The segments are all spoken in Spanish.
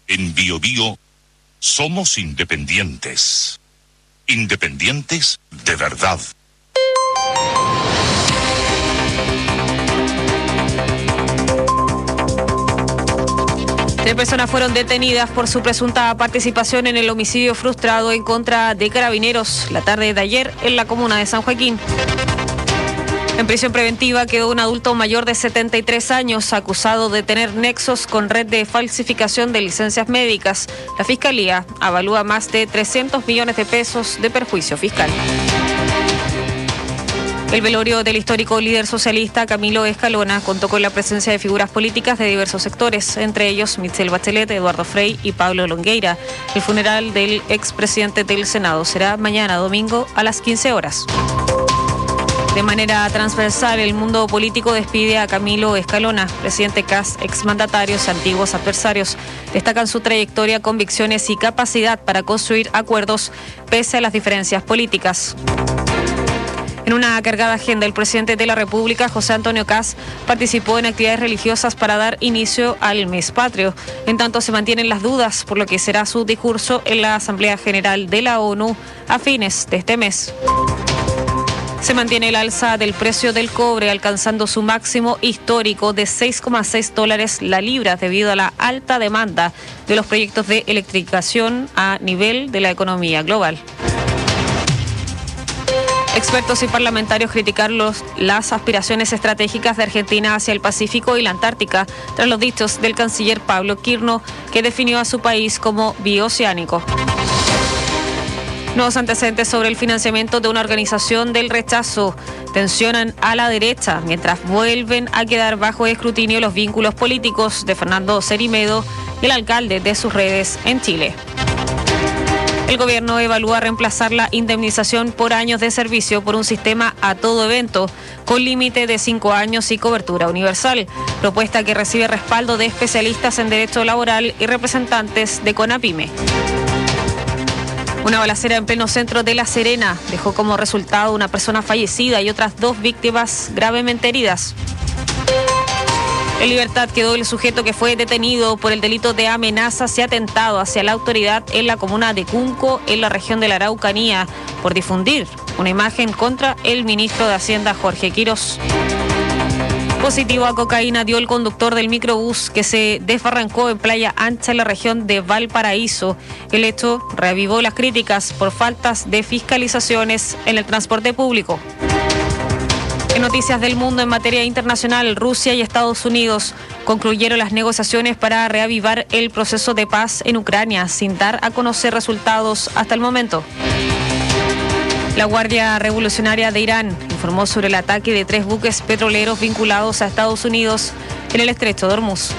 En Bio Bio somos independientes. Independientes de verdad. Tres personas fueron detenidas por su presunta participación en el homicidio frustrado en contra de carabineros la tarde de ayer en la comuna de San Joaquín. En prisión preventiva quedó un adulto mayor de 73 años acusado de tener nexos con red de falsificación de licencias médicas. La Fiscalía avalúa más de 300 millones de pesos de perjuicio fiscal. El velorio del histórico líder socialista Camilo Escalona contó con la presencia de figuras políticas de diversos sectores, entre ellos Michelle Bachelet, Eduardo Frei y Pablo Longueira. El funeral del expresidente del Senado será mañana domingo a las 15 horas. De manera transversal, el mundo político despide a Camilo Escalona. Presidente Kast, exmandatarios, antiguos adversarios destacan su trayectoria, convicciones y capacidad para construir acuerdos pese a las diferencias políticas. En una cargada agenda, el presidente de la República, José Antonio Kast, participó en actividades religiosas para dar inicio al mes patrio. En tanto, se mantienen las dudas por lo que será su discurso en la Asamblea General de la ONU a fines de este mes. Se mantiene el alza del precio del cobre, alcanzando su máximo histórico de $6,6 la libra debido a la alta demanda de los proyectos de electrificación a nivel de la economía global. Expertos y parlamentarios criticaron las aspiraciones estratégicas de Argentina hacia el Pacífico y la Antártica, tras los dichos del canciller Pablo Quirno, que definió a su país como bioceánico. Nuevos antecedentes sobre el financiamiento de una organización del rechazo tensionan a la derecha, mientras vuelven a quedar bajo escrutinio los vínculos políticos de Fernando Cerimedo, el alcalde de sus redes en Chile. El gobierno evalúa reemplazar la indemnización por años de servicio por un sistema a todo evento, con límite de 5 años y cobertura universal, propuesta que recibe respaldo de especialistas en derecho laboral y representantes de CONAPYME. Una balacera en pleno centro de La Serena dejó como resultado una persona fallecida y otras 2 víctimas gravemente heridas. En libertad quedó el sujeto que fue detenido por el delito de amenazas y atentado hacia la autoridad en la comuna de Cunco, en la región de la Araucanía, por difundir una imagen contra el ministro de Hacienda, Jorge Quirós. Positivo a cocaína dio el conductor del microbús que se desbarrancó en Playa Ancha, en la región de Valparaíso. El hecho reavivó las críticas por faltas de fiscalizaciones en el transporte público. En noticias del mundo en materia internacional, Rusia y Estados Unidos concluyeron las negociaciones para reavivar el proceso de paz en Ucrania, sin dar a conocer resultados hasta el momento. La Guardia Revolucionaria de Irán informó sobre el ataque de 3 buques petroleros vinculados a Estados Unidos en el estrecho de Hormuz.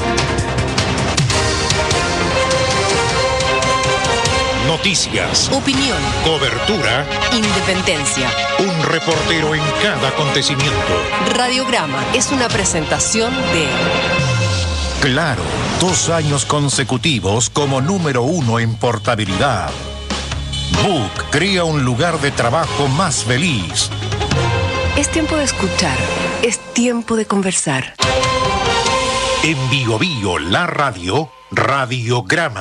Noticias, opinión, cobertura, independencia. un reportero en cada acontecimiento. Radiograma es una presentación de Claro, 2 años consecutivos como número 1 en portabilidad. Book crea un lugar de trabajo más feliz. Es tiempo de escuchar, es tiempo de conversar. En Bio Bio, la radio, Radiograma.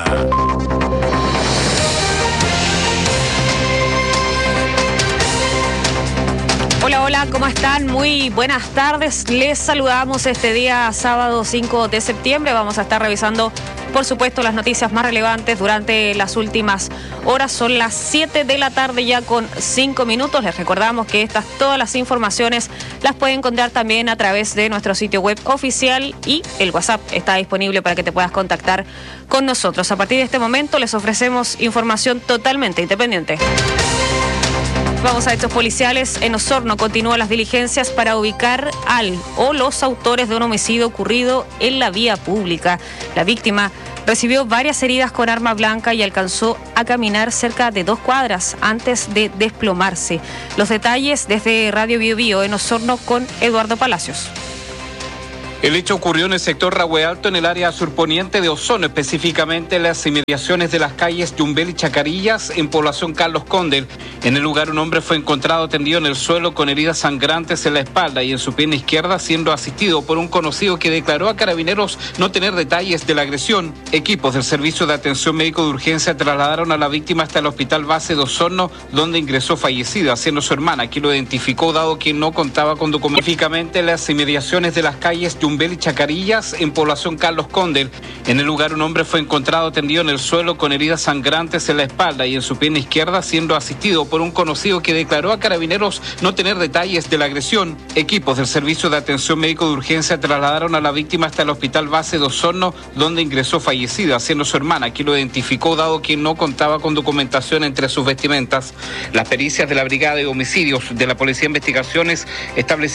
Hola, hola, ¿cómo están? Muy buenas tardes. Les saludamos este día sábado 5 de septiembre. Vamos a estar revisando, por supuesto, las noticias más relevantes durante las últimas horas. Son las 7 de la tarde ya con 5 minutos. Les recordamos que todas las informaciones las pueden encontrar también a través de nuestro sitio web oficial, y el WhatsApp está disponible para que te puedas contactar con nosotros. A partir de este momento les ofrecemos información totalmente independiente. Vamos a hechos policiales. En Osorno continúan las diligencias para ubicar al o los autores de un homicidio ocurrido en la vía pública. La víctima recibió varias heridas con arma blanca y alcanzó a caminar cerca de 2 cuadras antes de desplomarse. Los detalles desde Radio Bio Bio en Osorno con Eduardo Palacios. El hecho ocurrió en el sector Rahue Alto, en el área surponiente de Osorno, específicamente en las inmediaciones de las calles Yumbel y Chacarillas, en población Carlos Conde. En el lugar, un hombre fue encontrado tendido en el suelo con heridas sangrantes en la espalda y en su pierna izquierda, siendo asistido por un conocido que declaró a Carabineros no tener detalles de la agresión. Equipos del Servicio de Atención Médico de Urgencia trasladaron a la víctima hasta el Hospital Base de Osorno, donde ingresó fallecida, siendo su hermana quien lo identificó, dado que no contaba con documentos. Específicamente en las inmediaciones de las calles Yumbel y Chacarillas, en población Carlos Conde. En el lugar, un hombre fue encontrado tendido en el suelo con heridas sangrantes en la espalda y en su pierna izquierda, siendo asistido por un conocido que declaró a Carabineros no tener detalles de la agresión. Equipos del Servicio de Atención Médico de Urgencia trasladaron a la víctima hasta el Hospital Base de Osorno, donde ingresó fallecida, siendo su hermana quien lo identificó, dado que no contaba con documentación entre sus vestimentas. Las pericias de la Brigada de Homicidios de la Policía de Investigaciones establecieron